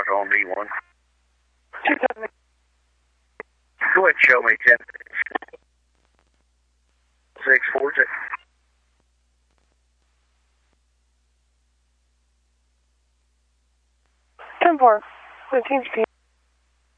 on D1. 270. Go ahead and show me 10. 640. 10-4. 15 speed.